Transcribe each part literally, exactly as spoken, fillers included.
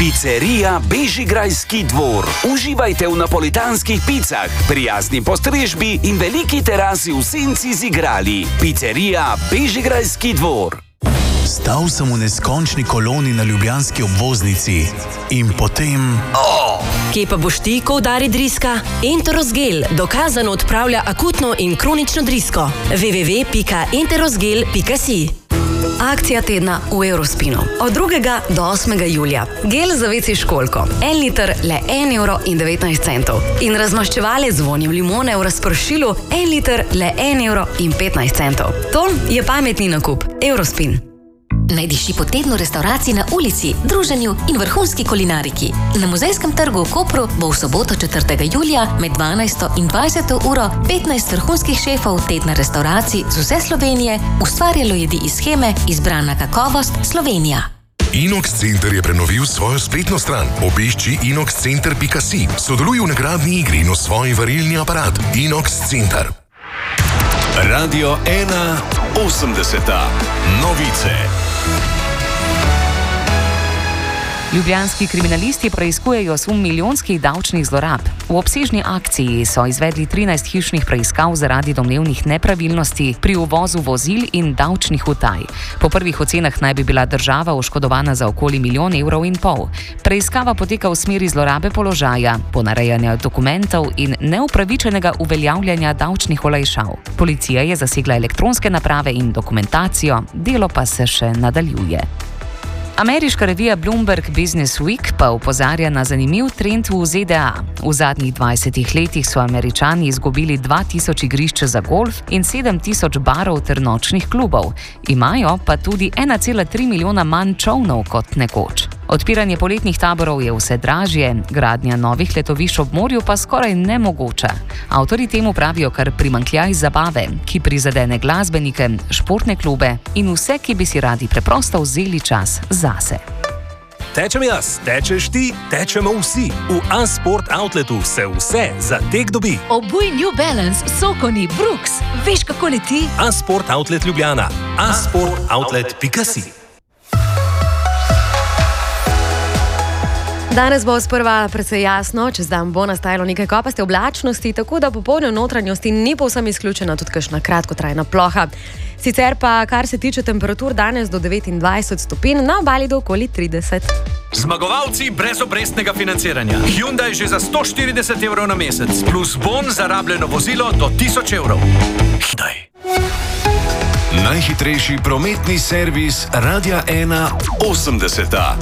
Pizzerija Bežigrajski dvor. Uživajte v napolitanskih picah, prijazni postrežbi in veliki terasi v senci z igrali. Pizzerija Bežigrajski dvor. Stal sem v neskončni koloni na ljubljanski obvoznici in potem... Oh! Kje pa boš ti, ko udari driska? Enterosgel dokazano odpravlja akutno in kronično drisko. w w w pika enterosgel pika si. Akcija tedna v Eurospinu. Od drugega do osmega julija. Gel za veci školjko. En liter le en evro in devetnajst centov. In razmaščevalec z vonjem limone v razpršilu. En liter le en evro in petnajst centov. To je pametni nakup. Eurospin. Najdiši po tednu restauracij na ulici, druženju in vrhunski kulinariki. Na Muzejskem trgu v Kopru bo v soboto četrtega julija med dvanajsto in dvajseto uro petnajst vrhunskih šefov tedna restauracij z vse Slovenije ustvarjalo jedi iz sheme Izbrana kakovost Slovenija. Inox Center je prenovil svojo spletno stran. Obišči inox center pika si. Sodeluj v nagradni igri in osvoji varilni aparat. Inox Center. Radio ena osemdeseta. Novice. Ljubljanski kriminalisti preiskujejo sum milijonskih davčnih zlorab. V obsežni akciji so izvedli trinajst hišnih preiskav zaradi domnevnih nepravilnosti pri uvozu vozil in davčnih utaj. Po prvih ocenah naj bi bila država oškodovana za okoli milijon evrov in pol. Preiskava poteka v smeri zlorabe položaja, ponarejanja dokumentov in neupravičenega uveljavljanja davčnih olajšav. Policija je zasegla elektronske naprave in dokumentacijo, delo pa se še nadaljuje. Ameriška revija Bloomberg Business Week pa opozarja na zanimiv trend v Z D A. V zadnjih dvajsetih letih so Američani izgubili dva tisoč igrišč za golf in sedem tisoč barov ter nočnih klubov. Imajo pa tudi ena cela tri milijona manj čolnov kot nekoč. Odpiranje poletnih taborov je vse dražje, gradnja novih letovišč ob morju pa skoraj nemogoča. Avtorji temu pravijo kar primanjkljaj zabave, ki prizadene glasbenike, športne klube in vse, ki bi si radi preprosto vzeli čas zase. Tečem jaz, tečeš ti, tečemo vsi. V A-Sport Outletu se vse za tek dobi. Obuj New Balance, Sokoni, Brooks. Veš, kako leti? A-Sport Outlet Ljubljana. a sport outlet pika si. Danes bo sprva precej jasno, čez dan bo nastajalo nekaj kopaste oblačnosti, tako da popolne v notranjosti ni povsem izključena tudi kakšna kratkotrajna ploha. Sicer pa, kar se tiče temperatur, danes do devetindvajset stopinj, na obali do okoli trideset. Zmagovalci brez obrestnega financiranja. Hyundai že za sto štirideset evrov na mesec, plus bon za rabljeno vozilo do tisoč evrov. Hyundai. Najhitrejši prometni servis Radia ena osemdeseta.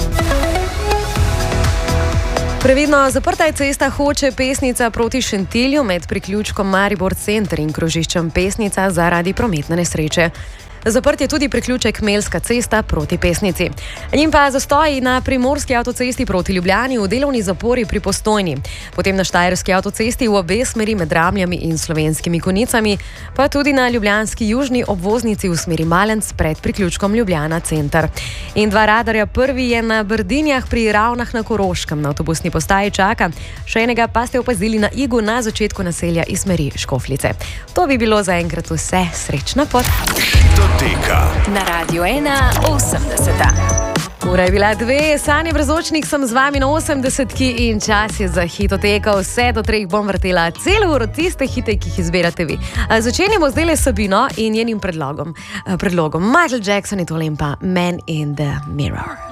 Previdno, zaprta je cesta Hoče Pesnica proti Šentilju med priključkom Maribor Center in krožiščem Pesnica zaradi prometne nesreče. Zaprt je tudi priključek Melska cesta proti Pesnici. Njim pa zastoji na primorski avtocesti proti Ljubljani v delovni zapori pri Postojni. Potem na štajerski avtocesti v obe smeri med Ramljami in Slovenskimi Konicami, pa tudi na ljubljanski južni obvoznici v smeri Malenc pred priključkom Ljubljana Center. In dva radarja, prvi je na Brdinjah pri Ravnah na Koroškem, na avtobusni postaji čaka. Še enega pa ste opazili na Igu na začetku naselja iz smeri Škofljice. To bi bilo zaenkrat vse. Srečna pot! Na Radio ena osemdeseta. Ura je bila dve, Sanja Brezočnik sem z vami na osemdesetki in čas je za hitoteko. Vse do treh bom vrtela celo uro tiste hite, ki jih izberate vi. Začenjamo zdaj le Sabino in njenim predlogom. Predlogom Michael Jackson in tole in pa Man in the Mirror.